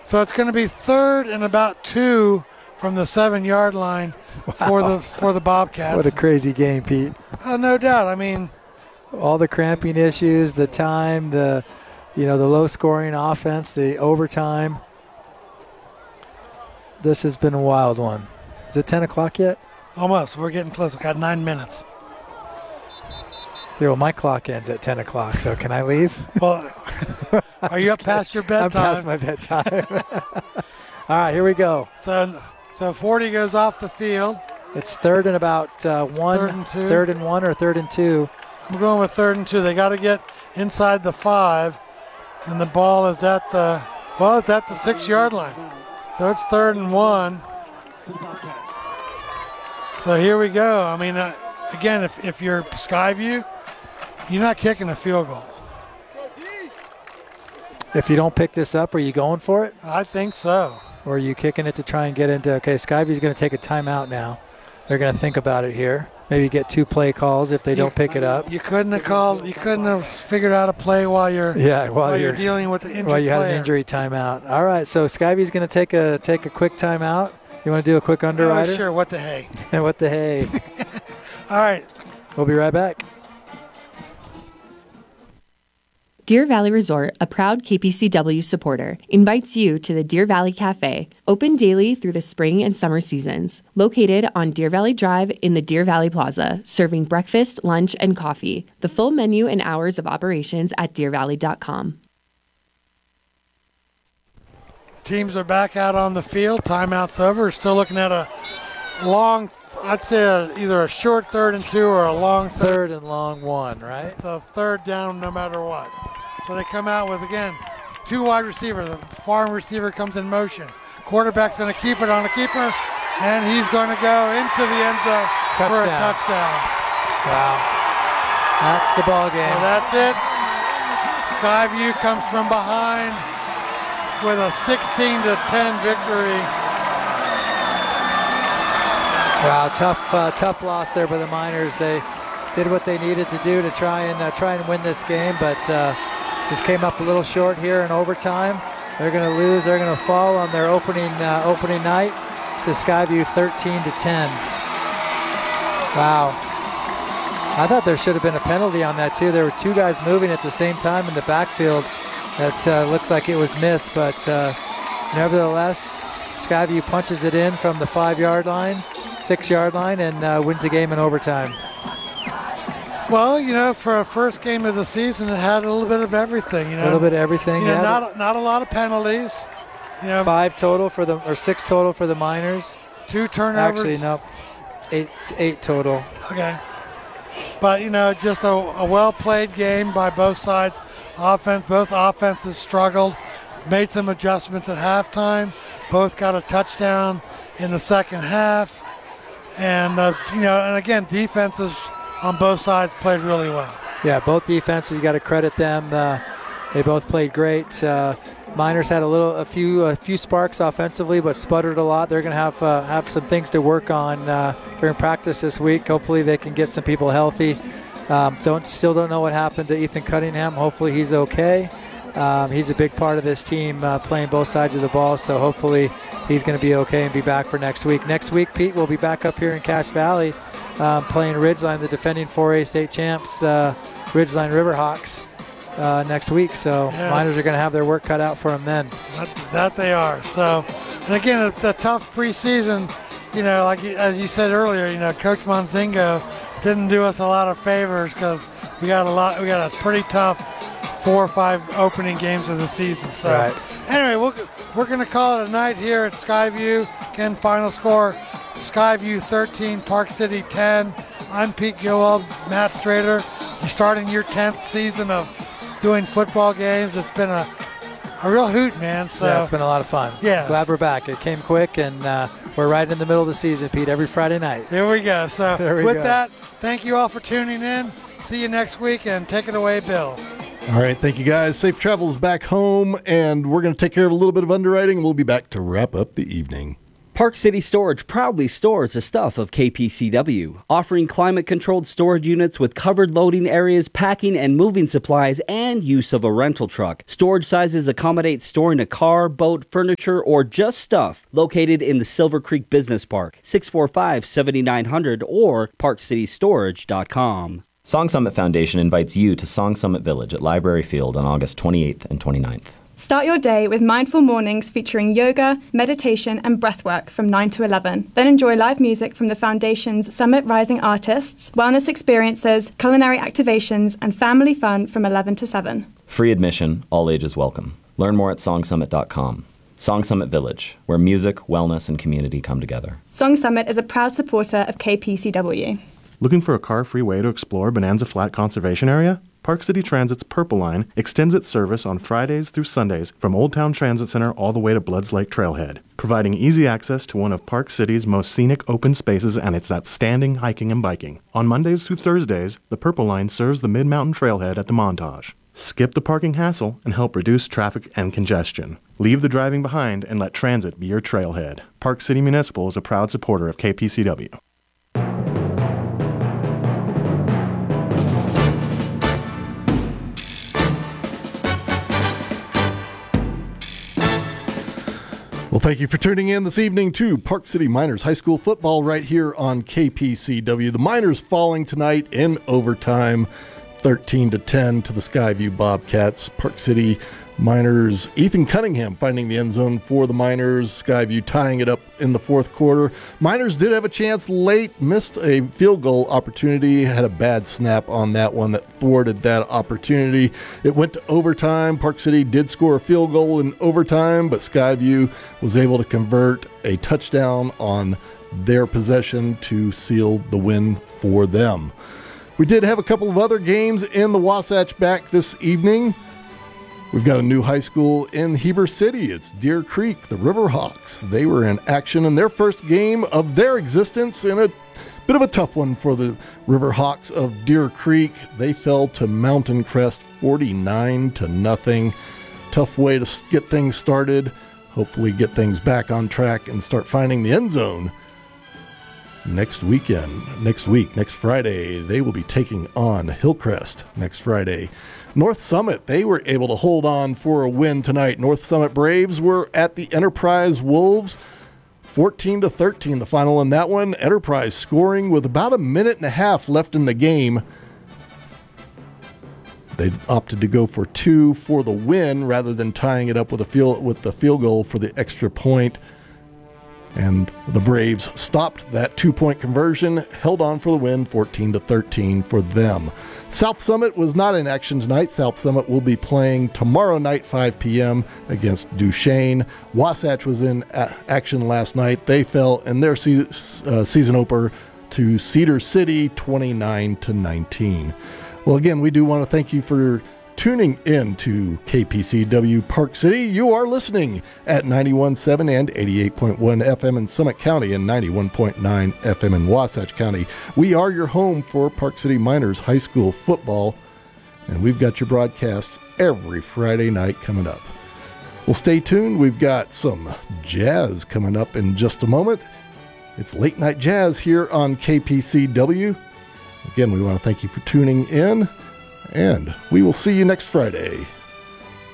So it's going to be 3rd and about 2 from the 7-yard line for the Bobcats. What a crazy game, Pete. Oh, no doubt. I mean, all the cramping issues, the time, the low-scoring offense, the overtime. This has been a wild one. Is it 10 o'clock yet? Almost. We're getting close. We've got 9 minutes. Yeah, well, my clock ends at 10 o'clock, so can I leave? Well, are you up past your bedtime? I'm past my bedtime. All right, here we go. So 40 goes off the field. It's 3rd and about 1. 3rd and 2. 3rd and 1 or 3rd and 2. I'm going with 3rd and 2. They got to get inside the 5, and the ball is at the 6-yard line. So it's 3rd and 1. So here we go. I mean, again, if you're Skyview, you're not kicking a field goal. If you don't pick this up, are you going for it? I think so. Or are you kicking it to try and get into, okay, Skyview's going to take a timeout now. They're going to think about it here. Maybe get 2 play calls if they don't pick it up. You couldn't have figured out a play while you're dealing with the injury. While you had an injury timeout. All right, so Skyview's going to take a quick timeout. You want to do a quick underwriter? Oh, sure. What the hey? What the hey? All right. We'll be right back. Deer Valley Resort, a proud KPCW supporter, invites you to the Deer Valley Cafe, open daily through the spring and summer seasons. Located on Deer Valley Drive in the Deer Valley Plaza, serving breakfast, lunch, and coffee. The full menu and hours of operations at deervalley.com. Teams are back out on the field. Timeout's over. We're still looking at a long, I'd say either a short 3rd and 2 or a long 3rd and long 1, right? It's a 3rd down no matter what. So they come out with, again, 2 wide receivers. The farm receiver comes in motion. Quarterback's going to keep it on a keeper, and he's going to go into the end zone for a touchdown. Wow. That's the ball game. So that's it. Skyview comes from behind with a 16-10 victory. Wow, tough loss there by the Miners. They did what they needed to do to try and win this game, but just came up a little short here in overtime. They're going to lose. They're going to fall on their opening night to Skyview 13-10. Wow. I thought there should have been a penalty on that too. There were 2 guys moving at the same time in the backfield. That looks like it was missed, but nevertheless, Skyview punches it in from the 5-yard line, 6-yard line, and wins the game in overtime. Well, for a first game of the season, it had a little bit of everything. A little bit of everything. Not a lot of penalties. 5 total or 6 total for the Miners. 2 turnovers. Actually, no, 8 total. Okay, but just a well-played game by both sides. Both offenses struggled, made some adjustments at halftime. Both got a touchdown in the second half, and and again, defenses on both sides played really well. Yeah, both defenses, you got to credit them. They both played great. Miners had a few sparks offensively, but sputtered a lot. They're going to have some things to work on during practice this week. Hopefully, they can get some people healthy. Still don't know what happened to Ethan Cunningham. Hopefully, he's okay. He's a big part of this team, playing both sides of the ball. So hopefully, he's going to be okay and be back for next week. Next week, Pete will be back up here in Cache Valley, playing Ridgeline, the defending 4A state champs, Ridgeline Riverhawks. Next week, so yes. Miners are going to have their work cut out for them then. That they are. So, and again, the tough preseason, like as you said earlier, Coach Monzingo didn't do us a lot of favors because we got a pretty tough 4 or 5 opening games of the season. So, right. Anyway, we're going to call it a night here at Skyview. Again, final score: Skyview 13, Park City 10. I'm Pete Gilwell, Matt Strader. You're starting your 10th season of doing football games. It's been a real hoot, man. So yeah, it's been a lot of fun. Yeah, glad we're back. It came quick, and we're right in the middle of the season, Pete. Every Friday night. There we go. So with that, thank you all for tuning in. See you next week, and take it away, Bill. All right, thank you guys. Safe travels back home, and we're going to take care of a little bit of underwriting, and we'll be back to wrap up the evening. Park City Storage proudly stores the stuff of KPCW, offering climate-controlled storage units with covered loading areas, packing and moving supplies, and use of a rental truck. Storage sizes accommodate storing a car, boat, furniture, or just stuff. Located in the Silver Creek Business Park, 645-7900 or parkcitystorage.com. Song Summit Foundation invites you to Song Summit Village at Library Field on August 28th and 29th. Start your day with mindful mornings featuring yoga, meditation, and breathwork from 9 to 11. Then enjoy live music from the Foundation's Summit Rising artists, wellness experiences, culinary activations, and family fun from 11 to 7. Free admission, all ages welcome. Learn more at songsummit.com. Song Summit Village, where music, wellness, and community come together. Song Summit is a proud supporter of KPCW. Looking for a car-free way to explore Bonanza Flat Conservation Area? Park City Transit's Purple Line extends its service on Fridays through Sundays from Old Town Transit Center all the way to Bloods Lake Trailhead, providing easy access to one of Park City's most scenic open spaces and its outstanding hiking and biking. On Mondays through Thursdays, the Purple Line serves the Mid-Mountain Trailhead at the Montage. Skip the parking hassle and help reduce traffic and congestion. Leave the driving behind and let transit be your trailhead. Park City Municipal is a proud supporter of KPCW. Well, thank you for tuning in this evening to Park City Miners High School football right here on KPCW. The Miners falling tonight in overtime, 13-10 to the Skyview Bobcats. Park City Miners, Ethan Cunningham finding the end zone for the Miners. Skyview tying it up in the fourth quarter. Miners did have a chance late, missed a field goal opportunity, had a bad snap on that one that thwarted that opportunity. It went to overtime. Park City did score a field goal in overtime, but Skyview was able to convert a touchdown on their possession to seal the win for them. We did have a couple of other games in the Wasatch back this evening. We've got a new high school in Heber City. It's Deer Creek, the Riverhawks. They were in action in their first game of their existence in a bit of a tough one for the Riverhawks of Deer Creek. They fell to Mountain Crest 49-0. Tough way to get things started. Hopefully get things back on track and start finding the end zone. Next Friday, they will be taking on Hillcrest next Friday. North Summit, they were able to hold on for a win tonight. North Summit Braves were at the Enterprise Wolves, 14-13 the final in that one. Enterprise scoring with about a minute and a half left in the game. They opted to go for two for the win rather than tying it up with the field goal for the extra point. And the Braves stopped that 2-point conversion, held on for the win, 14-13 for them. South Summit was not in action tonight. South Summit will be playing tomorrow night, 5 p.m. against Duchesne. Wasatch was in action last night. They fell in their season opener to Cedar City, 29-19. Well, again, we do want to thank you for tuning in to KPCW Park City. You are listening at 91.7 and 88.1 FM in Summit County and 91.9 FM in Wasatch County. We are your home for Park City Miners High School football, and we've got your broadcasts every Friday night coming up. Well, stay tuned. We've got some jazz coming up in just a moment. It's Late Night Jazz here on KPCW. Again, we want to thank you for tuning in, and we will see you next Friday.